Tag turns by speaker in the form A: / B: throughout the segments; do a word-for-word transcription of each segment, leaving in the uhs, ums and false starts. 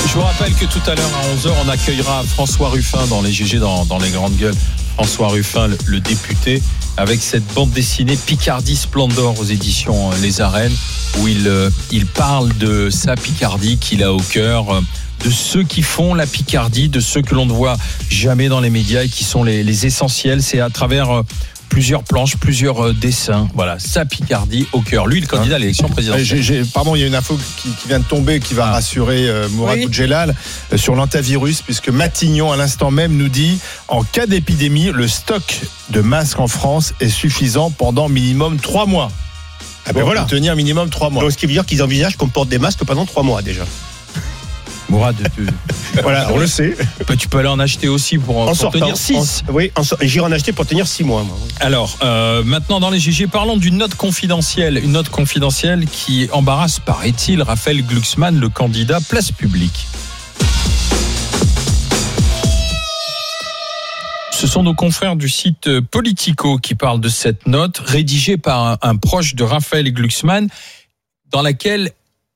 A: Je vous rappelle que tout à l'heure à onze heures, on accueillera François Ruffin dans les G G, dans, dans les grandes gueules. François Ruffin, le, le député, avec cette bande dessinée Picardie Splendor aux éditions Les Arènes, où il, euh, il parle de sa Picardie qu'il a au cœur, euh, de ceux qui font la Picardie, de ceux que l'on ne voit jamais dans les médias et qui sont les, les essentiels. C'est à travers euh, plusieurs planches, plusieurs euh, dessins. Voilà, sa Picardie au cœur. Lui, le candidat à l'élection présidentielle.
B: J'ai, j'ai, pardon, il y a une info qui, qui vient de tomber qui va ah. rassurer euh, Mourad oui. Boudjelal euh, sur l'antivirus, puisque Matignon, à l'instant même, nous dit en cas d'épidémie, le stock de masques en France est suffisant pendant minimum trois mois.
C: Ah ben voilà.
B: Tenir minimum trois mois.
C: Donc, ce qui veut dire qu'ils envisagent qu'on porte des masques pendant trois mois déjà.
A: Mourad, tu...
C: voilà, on le sait.
A: Tu peux aller en acheter aussi pour, en pour sortant, tenir six.
C: En, oui, en, j'irai en acheter pour tenir six mois. Moi.
A: Alors, euh, maintenant dans les G G, parlons d'une note confidentielle. Une note confidentielle qui embarrasse, paraît-il, Raphaël Glucksmann, le candidat Place Publique. Ce sont nos confrères du site Politico qui parlent de cette note rédigée par un, un proche de Raphaël Glucksmann, dans laquelle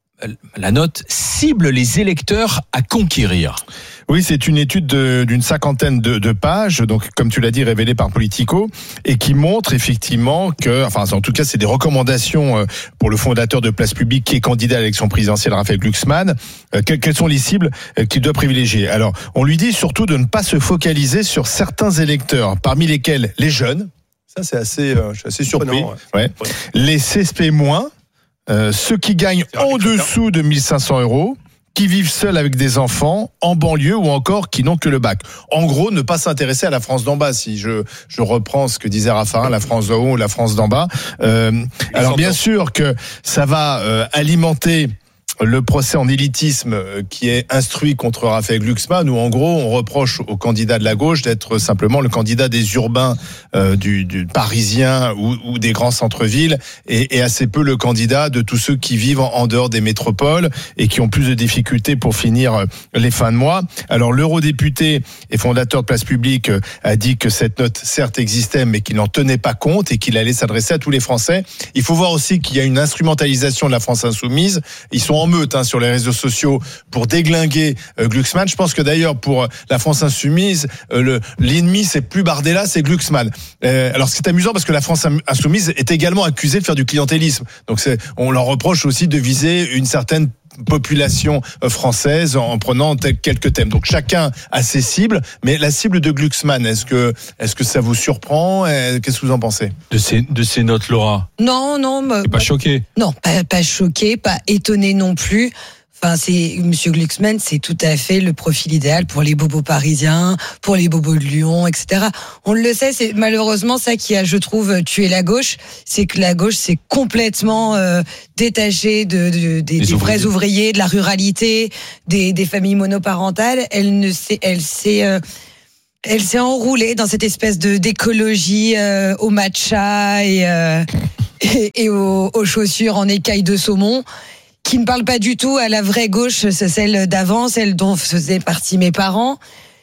A: la note cible les électeurs à conquérir.
B: Oui, c'est une étude de, d'une cinquantaine de, de pages, donc comme tu l'as dit, révélée par Politico, et qui montre effectivement que, enfin, en tout cas, c'est des recommandations pour le fondateur de Place Publique qui est candidat à l'élection présidentielle, Raphaël Glucksmann. Quelles sont les cibles qu'il doit privilégier ? Alors, on lui dit surtout de ne pas se focaliser sur certains électeurs, parmi lesquels les jeunes. Ça, c'est assez, je suis assez surpris. Non, ouais. Ouais. Les C S P moins. Euh, ceux qui gagnent en dessous de mille cinq cents euros, qui vivent seuls avec des enfants, en banlieue ou encore qui n'ont que le bac. En gros, ne pas s'intéresser à la France d'en bas, si je, je reprends ce que disait Raffarin, la France d'en haut ou la France d'en bas. Euh, alors bien sûr que ça va euh, alimenter le procès en élitisme qui est instruit contre Raphaël Glucksmann, où en gros on reproche au candidat de la gauche d'être simplement le candidat des urbains euh, du, du parisien ou, ou des grands centres-villes et, et assez peu le candidat de tous ceux qui vivent en, en dehors des métropoles et qui ont plus de difficultés pour finir les fins de mois. Alors l'eurodéputé et fondateur de Place Publique a dit que cette note certes existait mais qu'il n'en tenait pas compte et qu'il allait s'adresser à tous les Français. Il faut voir aussi qu'il y a une instrumentalisation de la France insoumise. Ils sont en meute hein, sur les réseaux sociaux pour déglinguer euh, Glucksmann. Je pense que d'ailleurs pour la France insoumise, euh, le, l'ennemi c'est plus Bardella, c'est Glucksmann. Euh, alors ce qui est amusant parce que la France insoumise est également accusée de faire du clientélisme. Donc c'est, on leur reproche aussi de viser une certaine population française en prenant quelques thèmes. Donc chacun a ses cibles, mais la cible de Glucksmann, est-ce que est-ce que ça vous surprend ? Qu'est-ce que vous en pensez ?
A: De ces de ces notes, Laura ?
D: Non, non, bah,
A: pas choqué.
D: Non, pas pas choqué, pas étonné non plus. Enfin, c'est Monsieur Glucksmann, c'est tout à fait le profil idéal pour les bobos parisiens, pour les bobos de Lyon, et cetera. On le sait, c'est malheureusement ça qui a, je trouve, tué la gauche, c'est que la gauche s'est complètement euh, détachée de, de, des, des vrais ouvriers, de la ruralité, des, des familles monoparentales. Elle ne s'est, elle s'est euh, Elle s'est enroulée dans cette espèce de d'écologie euh, au matcha et, euh, et, et aux, aux chaussures en écailles de saumon, qui ne parle pas du tout à la vraie gauche, c'est celle d'avant, celle dont faisaient partie mes parents.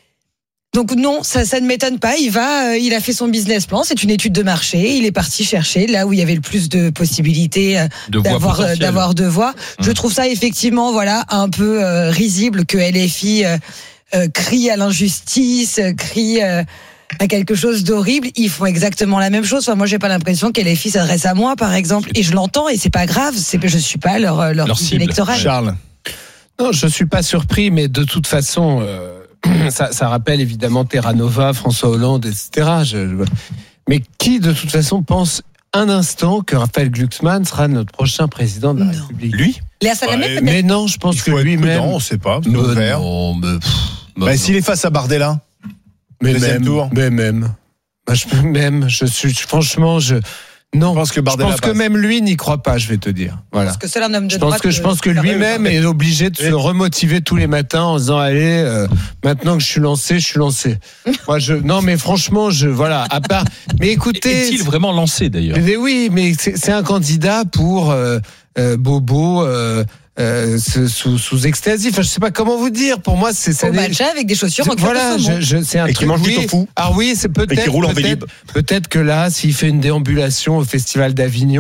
D: Donc non, ça, ça ne m'étonne pas. Il va, euh, il a fait son business plan. C'est une étude de marché. Il est parti chercher là où il y avait le plus de possibilités euh,
A: de
D: d'avoir,
A: voix
D: euh, d'avoir de voix. Mmh. Je trouve ça effectivement, voilà, un peu euh, risible que L F I euh, euh, crie à l'injustice, euh, crie euh, à quelque chose d'horrible. Ils font exactement la même chose. Enfin, moi, j'ai pas l'impression qu'L F I s'adresse à moi, par exemple, et je l'entends et c'est pas grave. C'est je suis pas leur leur, leur cible électorale.
B: Charles.
E: Non, je suis pas surpris, mais de toute façon. Euh... Ça, ça rappelle évidemment Terra Nova, François Hollande, et cetera. Je, je... Mais qui, de toute façon, pense un instant que Raphaël Glucksmann sera notre prochain président de la
D: non.
E: République ?
B: Lui ?
D: Léa Salamé,
E: ouais, mais non, je pense que lui-même.
B: Non, on ne sait pas.
E: Mais non, mais, pff,
B: bah, bah, s'il est face à Bardella,
E: mais
B: deuxième
E: même,
B: tour.
E: Mais même. Bah, je, même, je suis, franchement, je. Non,
B: je pense que, Bardella
E: je pense que même lui n'y croit pas, je vais te dire. Voilà.
D: Parce que c'est un homme de
E: je
D: droite.
E: pense que, je pense que lui-même est obligé de se remotiver tous les matins en disant allez, euh, maintenant que je suis lancé, je suis lancé. Moi, je, non, mais franchement, je, voilà, à part, mais écoutez.
A: Est-il vraiment lancé d'ailleurs ?
E: Mais oui, mais c'est, c'est un candidat pour euh, euh, Bobo. Euh, Euh, sous, sous extasie, enfin je sais pas comment vous dire. Pour moi, c'est ça.
D: Au matcha avec des chaussures en
E: voilà,
D: je,
E: je, c'est un
C: et
E: truc.
C: qui mange
E: oui.
C: du tofu.
E: Ah oui, c'est peut-être.
C: Et qui roule en
E: peut-être, peut-être que là, s'il fait une déambulation au Festival d'Avignon,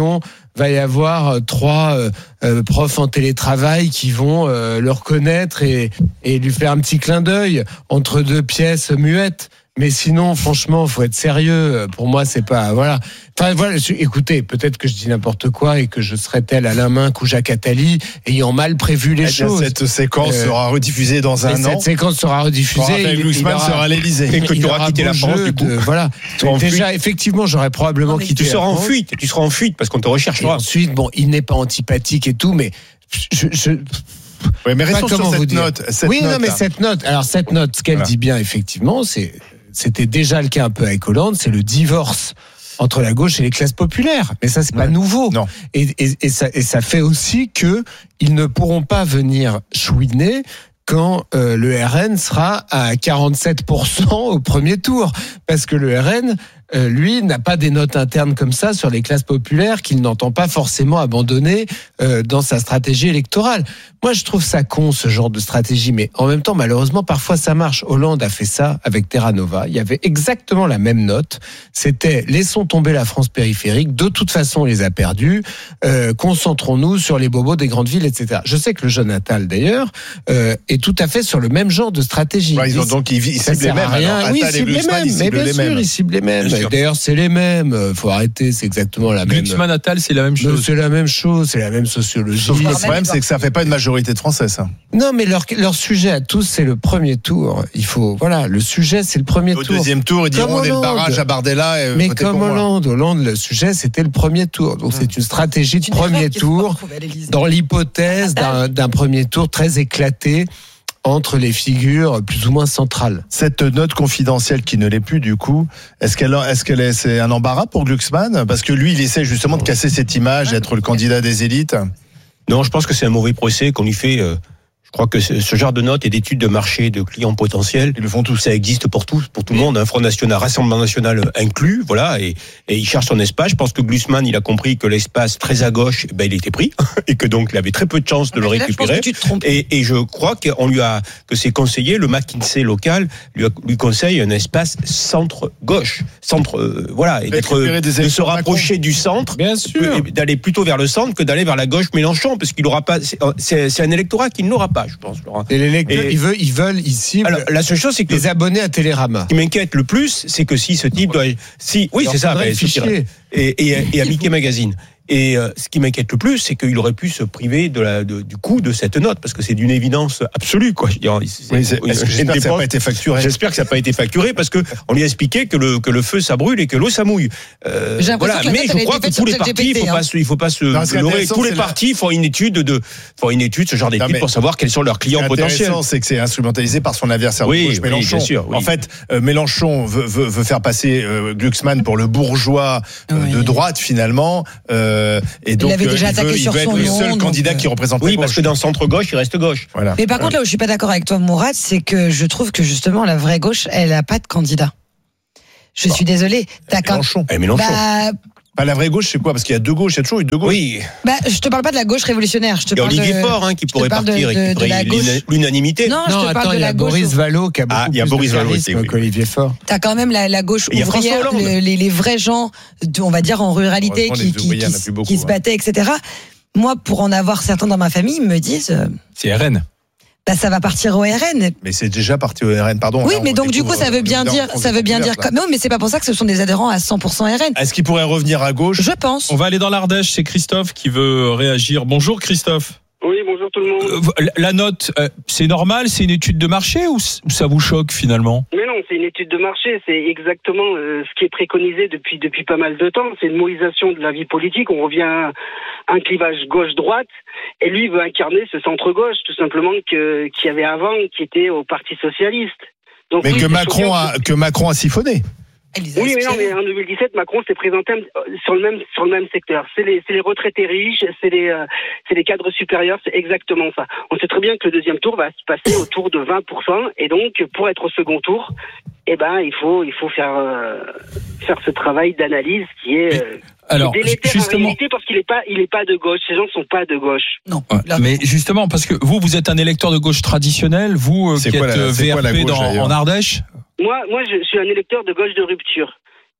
E: va y avoir euh, trois euh, euh, profs en télétravail qui vont euh, le reconnaître et, et lui faire un petit clin d'œil entre deux pièces muettes. Mais sinon, franchement, faut être sérieux. Pour moi, c'est pas voilà. Enfin voilà. Écoutez, peut-être que je dis n'importe quoi et que je serais tel Alain Minc ou Jacques Attali ayant mal prévu les
B: Eh bien,
E: choses.
B: cette séquence
E: Euh,
B: sera rediffusée dans un
E: Et
B: an.
E: cette séquence sera rediffusée.
B: Raphaël
E: il-
B: Glucksmann
E: il aura-
B: sera à l'Élysée.
C: Et que
E: il
C: tu auras
E: aura
C: quitté la
E: beau
C: France,
E: jeu
C: du coup.
E: de- voilà.
C: seras en
E: Déjà, effectivement, j'aurais probablement
D: Non, mais
E: quitté.
C: Tu seras
E: la
C: en
E: France.
C: fuite, tu seras en fuite parce qu'on te
E: Et
C: recherchera.
E: ensuite, bon, il n'est pas antipathique et tout, mais je, je,
B: Oui, mais
E: je sais
B: restons
E: pas
B: sur
E: comment vous
B: cette
E: dire.
B: note. Cette
E: oui,
B: note,
E: non, mais
B: là.
E: cette note. Alors cette note, ce qu'elle
B: Voilà.
E: dit bien, effectivement, c'est c'était déjà le cas un peu avec Hollande, c'est le divorce entre la gauche et les classes populaires. Mais ça, c'est pas
B: Ouais.
E: nouveau.
B: Non.
E: Et, et, et, ça, et ça fait aussi que ils ne pourront pas venir chouiner quand euh, le R N sera à quarante-sept pour cent au premier tour. Parce que le R N, euh, lui, n'a pas des notes internes comme ça sur les classes populaires qu'il n'entend pas forcément abandonner euh, dans sa stratégie électorale. Moi, je trouve ça con, ce genre de stratégie, mais en même temps, malheureusement, parfois ça marche. Hollande a fait ça avec Terra Nova. Il y avait exactement la même note. C'était « Laissons tomber la France périphérique. De toute façon, on les a perdus. Euh, concentrons-nous sur les bobos des grandes villes, et cetera » Je sais que le jeune Attal, d'ailleurs, euh, est tout à fait sur le même genre de stratégie.
B: Ouais, ils ont
E: Mais
B: donc ils, ils
E: ça
B: ciblent les
E: sert à
B: mêmes.
E: rien.
B: Alors,
E: Oui,
B: Attal
E: ils
B: et
E: ciblent les
B: Glucksmann,
E: mêmes.
B: ils
E: Mais
B: ciblent
E: bien
B: les
E: sûr,
B: mêmes.
E: ils ciblent les mêmes.
C: Bien sûr.
E: D'ailleurs, c'est les mêmes. Faut arrêter, c'est exactement la même.
A: Glucksmann Attal, c'est la même
E: Non,
A: chose.
E: c'est la même chose, c'est la même sociologie.
B: Sauf que le
D: Même
B: problème,
D: pas.
B: c'est que ça fait pas une majorité de Français, ça.
E: Non, mais leur, leur sujet à tous, c'est le premier tour. Il faut, voilà, le sujet, c'est le premier
B: Au
E: tour.
B: deuxième tour, ils diront
E: Comme
B: on est le
E: Hollande.
B: barrage à Bardella. Et
E: Mais
B: votez
E: comme
B: pour moi.
E: Hollande, Hollande, le sujet, c'était le premier tour. Donc, c'est une stratégie de
D: C'est une erreur
E: premier
D: qu'ils se sont
E: tour,
D: retrouvés à l'Élysée.
E: dans l'hypothèse d'un, d'un premier tour très éclaté entre les figures plus ou moins centrales.
B: Cette note confidentielle qui ne l'est plus, du coup, est-ce qu'elle, est-ce qu'elle est, c'est un embarras pour Glucksmann? Parce que lui, il essaie justement de casser cette image, d'être le candidat des élites.
C: Non, je pense que c'est un mauvais procès qu'on lui fait. euh, Je crois que ce ce genre de notes et d'études de marché de clients potentiels,
B: Ils le font tous.
C: ça existe pour tous, pour tout le monde. Un Front National, Rassemblement National inclus, voilà, et, et il cherche son espace. Je pense que Glucksmann, il a compris que l'espace très à gauche, ben, il était pris, et que donc il avait très peu de chances de le
D: Mais là, je pense
C: récupérer.
D: que tu te trompes.
C: Et, et je crois qu'on lui a, que ses conseillers, le McKinsey local, lui, a- lui conseille un espace centre-gauche, centre, euh, voilà, et d'être,
B: Récupérer des
C: de se
B: électeurs
C: rapprocher du centre,
E: Bien
C: et d'aller plutôt vers le centre que d'aller vers la gauche Mélenchon, parce qu'il aura pas, c'est, c'est c'est un électorat qu'il n'aura pas, je pense, Laurent.
E: Et les lecteurs,
C: Et-
E: ils veulent, ils veulent ici
C: Alors, la seule chose, c'est que
E: les abonnés à Télérama.
C: ce qui m'inquiète le plus, c'est que si ce type doit, si, oui,
E: Alors,
C: c'est ça,
E: faudrait
C: ben,
E: le
C: ce qui-
E: fichier.
C: et, et, et à Mickey Magazine. Et euh, ce qui m'inquiète le plus, c'est qu'il aurait pu se priver de la, de, du coût de cette note, parce que c'est d'une évidence absolue, quoi. Je veux dire, c'est-
B: Oui, c'est-
C: une-
B: est-ce que
C: une
B: j'espère que ça n'a
C: dépense-
B: pas été facturé?
C: J'espère que ça n'a pas été facturé, parce que on lui a expliqué que le, que le feu ça brûle et que l'eau ça mouille. Euh,
D: J'ai l'impression
C: voilà.
D: que la
C: Mais
D: note,
C: je
D: elle a
C: crois
D: été
C: que
D: faite
C: tous les
D: sur
C: partis, il
D: ChatGPT,
C: faut
D: hein.
C: pas se, il faut pas se
B: Non, ce qui est
C: leurrer.
B: intéressant,
C: Tous les
B: c'est la-
C: partis font une étude de, font une étude, ce genre d'étude
B: mais-
C: pour savoir quels sont leurs
B: Ce qui
C: clients
B: est
C: potentiels.
B: intéressant, c'est que c'est instrumentalisé par son adversaire de
C: Oui,
B: gauche,
C: oui,
B: Mélenchon.
C: bien sûr, oui.
B: En fait, euh, Mélenchon veut, veut, veut faire passer euh, Glucksmann pour le bourgeois euh,
D: Ouais.
B: de droite, finalement. Euh, et donc,
D: l'avait
B: euh,
D: déjà
B: il veut,
D: attaqué
B: il
D: sur
B: veut être
D: son
B: le
D: nom,
B: seul
D: donc,
B: candidat
D: euh,
B: qui représente
C: Oui,
B: la
C: parce
B: gauche.
C: que dans le centre gauche, il reste gauche.
B: Voilà.
D: Mais par contre, là où je suis pas d'accord avec toi, Mourad, c'est que je trouve que justement, la vraie gauche, elle a pas de candidat. Je suis désolée. T'as quand...
B: Mélenchon.
C: Eh, Mélenchon.
D: Bah,
B: Bah, la vraie gauche, c'est quoi? Parce qu'il y a deux gauches, il y a toujours eu deux gauches.
C: Oui,
D: bah, je te parle pas de la gauche révolutionnaire. Je te
C: il y a
D: parle
C: Olivier
D: de...
C: Faure hein, qui
D: te
C: pourrait
D: parle de-
C: partir
D: de-
C: et qui
D: de
C: ferait
D: la gauche.
C: l'una- l'unanimité.
D: Non, je
E: Non,
D: te
E: attends,
D: parle de
E: il y
D: la
E: a
D: gauche.
E: Boris Vallaud qui a beaucoup
C: Ah, il y a
E: plus
C: Boris
E: de
C: Vallaud
E: charisme
C: aussi, oui.
E: qu'Olivier Faure.
D: T'as quand même la, la gauche
C: Et il y a
D: ouvrière,
C: François Hollande.
D: le- les, les vrais gens, de- on va dire en ruralité,
B: Heureusement,
D: qui,
B: les
D: qui,
B: ouvriers, il y en a
D: qui-
B: plus beaucoup,
D: qui se
B: hein.
D: battaient, et cetera. Moi, pour en avoir certains dans ma famille, ils me disent, euh,
A: C'est R N.
D: bah, ça va partir au R N.
B: Mais c'est déjà parti au R N, pardon.
D: Oui,
B: Là,
D: mais
B: on
D: donc du coup,
B: découvre,
D: ça veut
B: euh,
D: bien
B: le
D: dire,
B: France
D: ça veut bien dire,
B: découverte,
D: non, mais c'est pas pour ça que ce sont des adhérents à cent pour cent R N.
B: là. Est-ce qu'il pourrait revenir à gauche?
D: Je pense.
A: On va aller dans l'Ardèche, c'est Christophe qui veut réagir. Bonjour Christophe.
F: Oui, bonjour tout le monde.
A: Euh, La note, euh, c'est normal, c'est une étude de marché ou c- ou ça vous choque finalement?
F: Mais non, c'est une étude de marché, c'est exactement euh, ce qui est préconisé depuis depuis pas mal de temps. C'est une mobilisation de la vie politique. On revient à un clivage gauche-droite, et lui veut incarner ce centre-gauche, tout simplement que qu'il y avait avant, qui était au Parti socialiste. Donc,
B: Mais
F: oui,
B: que
F: c'est
B: Macron
F: choquant
B: a, que Macron a siphonné.
D: Elisa
F: Oui, mais non,
D: Aspier.
F: mais en deux mille dix-sept, Macron s'est présenté un- sur le même sur le même secteur. C'est les c'est les retraités riches, c'est les euh, c'est les cadres supérieurs, c'est exactement ça. On sait très bien que le deuxième tour va se passer autour de vingt pour cent, et donc pour être au second tour, eh ben il faut il faut faire euh, faire ce travail d'analyse qui est euh,
A: Alors,
F: qui est délétère en
A: justement.
F: réalité, parce qu'il est pas il est pas de gauche. Ces gens ne sont pas de gauche.
D: Non.
A: Ouais,
D: là,
A: mais justement, parce que vous, vous êtes un électeur de gauche traditionnel, vous euh,
B: C'est
A: qui
B: quoi
A: êtes
B: la-
A: euh,
B: c'est quoi la
A: V R P
B: gauche,
A: dans,
B: d'ailleurs
A: en Ardèche.
F: Moi moi je suis un électeur de gauche de rupture.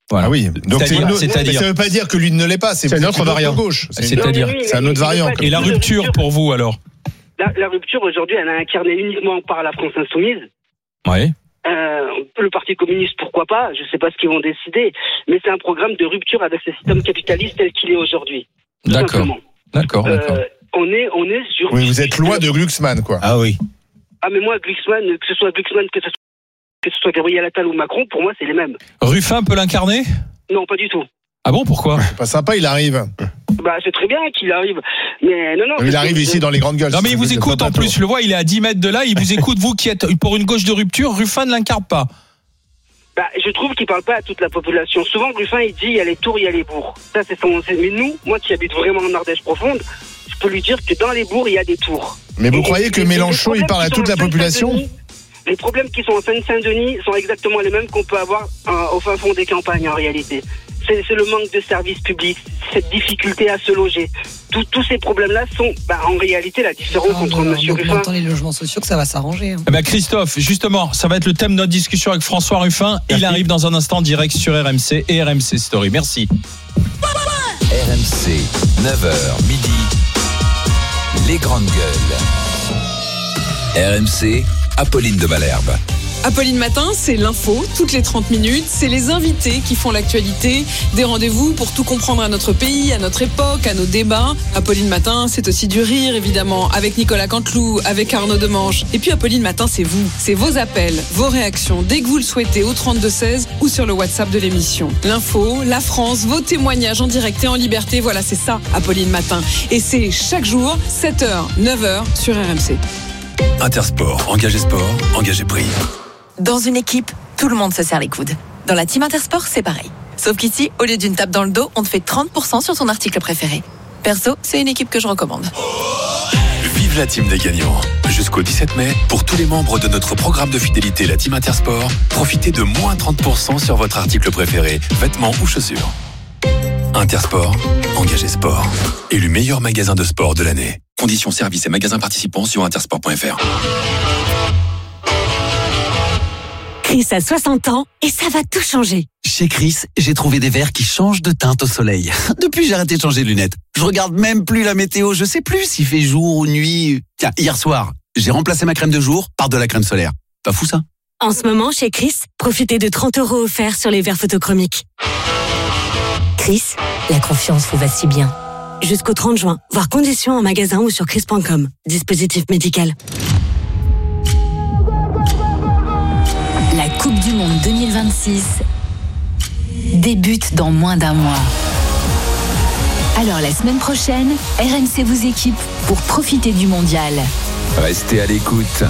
B: Voilà. Ah oui. Donc
A: c'est-à-dire,
B: c'est une,
A: c'est-à-dire,
B: ça ne veut pas dire que lui ne l'est pas. C'est,
C: c'est une autre variante
B: gauche. C'est,
A: c'est-à-dire,
F: oui, oui,
B: c'est une autre variante.
A: Et la rupture pour vous alors?
F: La, la rupture aujourd'hui, elle est incarnée uniquement par la France insoumise.
A: Oui.
F: Euh, le Parti communiste, pourquoi pas? Je ne sais pas ce qu'ils vont décider, mais c'est un programme de rupture avec ce système capitaliste tel qu'il est aujourd'hui.
A: D'accord.
F: Simplement.
A: D'accord.
F: Euh,
A: d'accord.
F: on est, on est sur.
B: Oui, vous êtes loin de Glucksmann, quoi.
C: Ah oui.
F: Ah mais moi, Glucksmann, que ce soit Glucksmann, que ce soit, que ce soit Gabriel Attal ou Macron, pour moi, c'est les mêmes.
A: Ruffin peut l'incarner?
F: Non, pas du tout.
A: Ah bon, pourquoi?
B: C'est pas sympa, il arrive.
F: Bah, c'est très bien qu'il arrive, mais non, non.
B: Il arrive ici dans les grandes gueules.
A: Non mais il vous écoute en plus, je le vois, il est à dix mètres de là, il vous écoute, vous qui êtes pour une gauche de rupture, Ruffin ne l'incarne pas.
F: Bah, je trouve qu'il parle pas à toute la population. Souvent, Ruffin, il dit il y a les tours, il y a les bourgs. Ça, c'est son. c'est- Mais nous, moi qui habite vraiment en Ardèche profonde, je peux lui dire que dans les bourgs, il y a des tours.
B: Mais vous
F: Et-
B: croyez
F: et-
B: que
F: et
B: Mélenchon,
F: les
B: il parle à
F: problèmes
B: toute
F: qui
B: la
F: sont en
B: population?
F: Seine-Saint-Denis, Les problèmes qui sont en Seine-Saint-Denis sont exactement les mêmes qu'on peut avoir euh, au fin fond des campagnes, en réalité. C'est, c'est le manque de services publics, cette difficulté à se loger. Tout- tous ces problèmes-là sont, bah, en réalité, la différence
D: En
F: entre M. Ruffin.
D: augmentant les logements sociaux, que ça va s'arranger. hein.
A: Eh ben Christophe, justement, ça va être le thème de notre discussion avec François Ruffin. Il arrive dans un instant direct sur R M C et R M C Story. Merci.
G: R M C, neuf heures midi, les grandes gueules. R M C, Apolline de Malherbe.
H: Apolline Matin, c'est l'info, toutes les trente minutes. C'est les invités qui font l'actualité. Des rendez-vous pour tout comprendre à notre pays, à notre époque, à nos débats. Apolline Matin, c'est aussi du rire, évidemment, avec Nicolas Canteloup, avec Arnaud Demanche. Et puis Apolline Matin, c'est vous. C'est vos appels, vos réactions, dès que vous le souhaitez, au trente-deux seize ou sur le WhatsApp de l'émission. L'info, la France, vos témoignages en direct et en liberté. Voilà, c'est ça, Apolline Matin. Et c'est chaque jour, sept heures, neuf heures, sur R M C.
G: Intersport, engagé sport, engagé prix.
I: Dans une équipe, tout le monde se serre les coudes. Dans la team Intersport, c'est pareil. Sauf qu'ici, au lieu d'une tape dans le dos, on te fait trente pour cent sur ton article préféré. Perso, c'est une équipe que je recommande.
G: Vive la team des gagnants. Jusqu'au dix-sept mai, pour tous les membres de notre programme de fidélité, la team Intersport, profitez de moins trente pour cent sur votre article préféré, vêtements ou chaussures. Intersport, engagé sport. Élu meilleur magasin de sport de l'année. Conditions services et magasins participants sur intersport point f r.
J: Chris a soixante ans et ça va tout changer.
K: Chez Chris, j'ai trouvé des verres qui changent de teinte au soleil. Depuis, j'ai arrêté de changer de lunettes. Je regarde même plus la météo, je sais plus s'il fait jour ou nuit. Tiens, hier soir, j'ai remplacé ma crème de jour par de la crème solaire. Pas fou ça?
J: En ce moment, chez Chris, profitez de trente euros offerts sur les verres photochromiques. Chris, la confiance vous va si bien. Jusqu'au trente juin, voir conditions en magasin ou sur chris point com. Dispositif médical.
L: La Coupe du Monde deux mille vingt-six débute dans moins d'un mois. Alors la semaine prochaine, R M C vous équipe pour profiter du mondial.
G: Restez à l'écoute.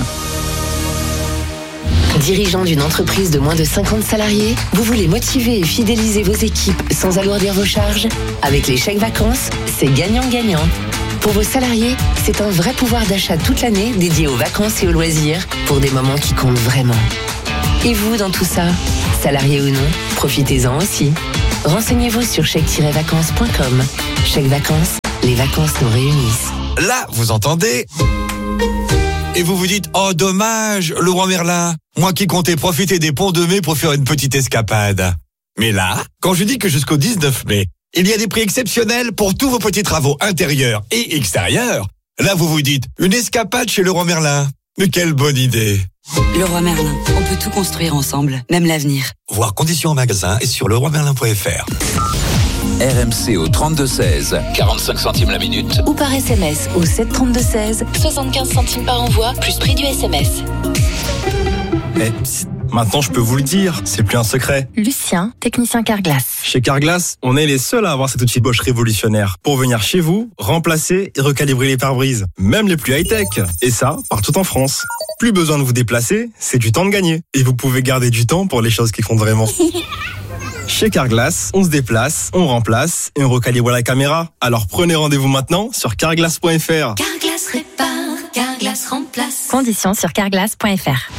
M: Dirigeant d'une entreprise de moins de cinquante salariés, vous voulez motiver et fidéliser vos équipes sans alourdir vos charges? Avec les chèques vacances, c'est gagnant-gagnant. Pour vos salariés, c'est un vrai pouvoir d'achat toute l'année dédié aux vacances et aux loisirs pour des moments qui comptent vraiment. Et vous, dans tout ça, salarié ou non, profitez-en aussi. Renseignez-vous sur chèque tiret vacances point com. Chèque vacances, les vacances nous réunissent.
N: Là, vous entendez? Et vous vous dites, oh dommage, le roi Merlin, moi qui comptais profiter des ponts de mai pour faire une petite escapade. Mais là, quand je dis que jusqu'au dix-neuf mai, il y a des prix exceptionnels pour tous vos petits travaux intérieurs et extérieurs, là vous vous dites, une escapade chez le roi Merlin. Mais quelle bonne idée!
O: Leroy Merlin, on peut tout construire ensemble, même l'avenir.
N: Voir conditions en magasin et sur leroy merlin point f r.
G: R M C au trente-deux seize, quarante-cinq centimes la minute.
L: Ou par S M S au sept trente-deux seize, soixante-quinze centimes par envoi, plus prix du S M S.
P: Eh, psst, maintenant je peux vous le dire, c'est plus un secret.
L: Lucien, technicien Carglass.
P: Chez Carglass, on est les seuls à avoir cet outil Bosch révolutionnaire pour venir chez vous, remplacer et recalibrer les pare-brises, même les plus high-tech. Et ça, partout en France. Plus besoin de vous déplacer, c'est du temps de gagner. Et vous pouvez garder du temps pour les choses qui comptent vraiment. Chez Carglass, on se déplace, on remplace et on recalibre la caméra. Alors prenez rendez-vous maintenant sur carglass point f r.
L: Carglass répare, Carglass remplace. Conditions sur carglass point f r.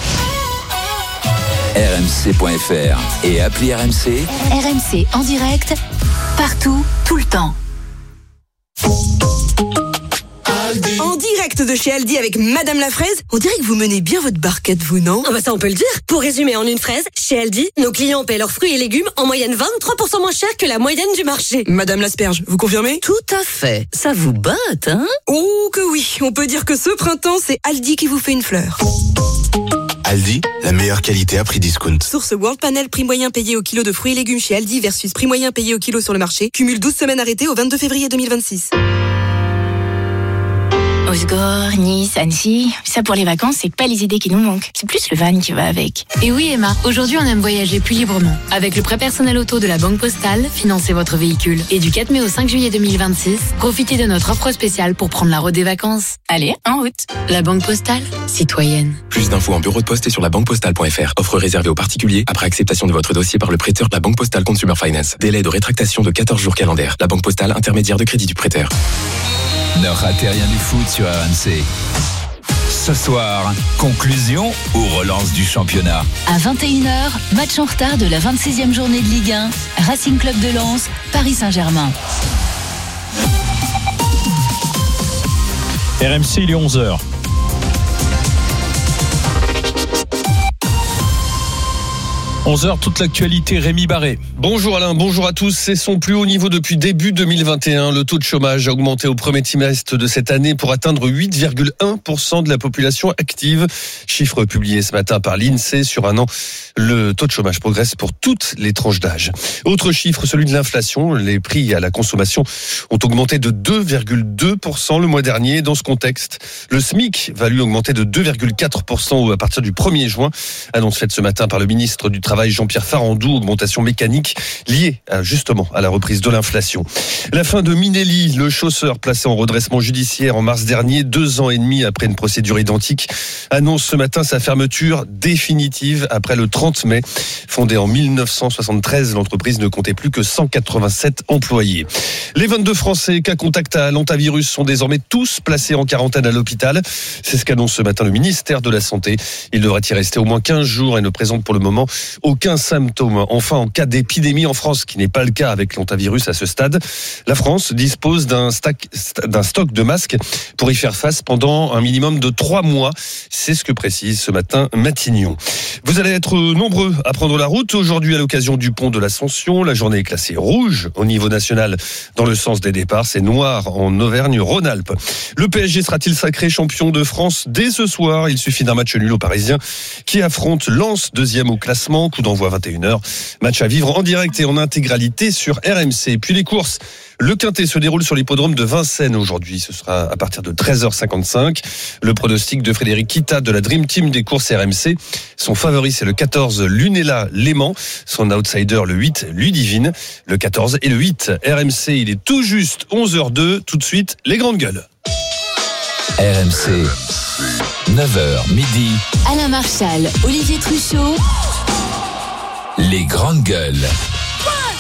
G: R M C point f r et appli R M C.
L: R M C en direct, partout, tout le temps.
H: En direct
Q: direct de chez Aldi avec Madame la Fraise. On dirait que vous menez bien votre barquette, vous, non?
J: Ah bah ça, on peut le dire. Pour résumer en une fraise, chez Aldi, nos clients paient leurs fruits et légumes en moyenne vingt-trois pour cent moins cher que la moyenne du marché.
Q: Madame l'asperge, vous confirmez?
R: Tout à fait. Ça vous botte, hein?
Q: Oh que oui, on peut dire que ce printemps, c'est Aldi qui vous fait une fleur.
S: Aldi, la meilleure qualité à prix discount.
Q: Source World Panel, prix moyen payé au kilo de fruits et légumes chez Aldi versus prix moyen payé au kilo sur le marché. Cumule douze semaines arrêtées au vingt-deux février deux mille vingt-six.
T: Osgore, Nice, Annecy, ça pour les vacances, c'est pas les idées qui nous manquent. C'est plus le van qui va avec.
U: Et oui Emma, aujourd'hui on aime voyager plus librement. Avec le prêt personnel auto de la Banque Postale, financez votre véhicule. Et du quatre mai au cinq juillet deux mille vingt-six, profitez de notre offre spéciale pour prendre la route des vacances.
T: Allez, en route.
U: La Banque Postale, citoyenne.
V: Plus d'infos en bureau de poste et sur la banque postale point f r. Offre réservée aux particuliers après acceptation de votre dossier par le prêteur de la Banque Postale Consumer Finance. Délai de rétractation de quatorze jours calendaires. La Banque Postale, intermédiaire de crédit du prêteur.
W: Ne ratez rien du foot sur R M C. Ce soir, conclusion ou relance du championnat?
L: À vingt et une heures, match en retard de la vingt-sixième journée de Ligue un, Racing Club de Lens, Paris Saint-Germain.
A: R M C, il est onze heures. onze heures, toute l'actualité, Rémi Barré.
X: Bonjour Alain, bonjour à tous. C'est son plus haut niveau depuis début deux mille vingt et un. Le taux de chômage a augmenté au premier trimestre de cette année pour atteindre huit virgule un pour cent de la population active. Chiffre publié ce matin par l'INSEE. Sur un an, le taux de chômage progresse pour toutes les tranches d'âge. Autre chiffre, celui de l'inflation. Les prix à la consommation ont augmenté de deux virgule deux pour cent le mois dernier. Dans ce contexte, le SMIC va lui augmenter de deux virgule quatre pour cent à partir du premier juin. Annonce faite ce matin par le ministre du Travail Jean-Pierre Farandou, augmentation mécanique liée à, justement à la reprise de l'inflation. La fin de Minelli, le chausseur placé en redressement judiciaire en mars dernier, deux ans et demi après une procédure identique, annonce ce matin sa fermeture définitive après le trente mai. Fondée en mille neuf cent soixante-treize, l'entreprise ne comptait plus que cent quatre-vingt-sept employés. Les vingt-deux Français cas contact à l'hantavirus sont désormais tous placés en quarantaine à l'hôpital. C'est ce qu'annonce ce matin le ministère de la Santé. Il devrait y rester au moins quinze jours et ne présente pour le moment aucun symptôme. Enfin, en cas d'épidémie en France, ce qui n'est pas le cas avec l'hantavirus à ce stade, la France dispose d'un stock, d'un stock de masques pour y faire face pendant un minimum de trois mois. C'est ce que précise ce matin Matignon. Vous allez être nombreux à prendre la route aujourd'hui à l'occasion du pont de l'Ascension. La journée est classée rouge au niveau national dans le sens des départs. C'est noir en Auvergne-Rhône-Alpes. Le P S G sera-t-il sacré champion de France dès ce soir? Il suffit d'un match nul aux Parisiens qui affronte Lens, deuxième au classement. Coup d'envoi vingt et une heures. Match à vivre en direct et en intégralité sur R M C. Puis les courses. Le Quintet se déroule sur l'hippodrome de Vincennes aujourd'hui. Ce sera à partir de treize heures cinquante-cinq. Le pronostic de Frédéric Kita de la Dream Team des courses R M C. Son favori, c'est le quatorze Lunella Léman. Son outsider, le huit Ludivine. Le quatorze et le huit R M C. Il est tout juste onze heures deux. Tout de suite, les grandes gueules.
W: R M C, neuf heures midi.
L: Alain Marchal, Olivier Truchot.
W: Les grandes gueules.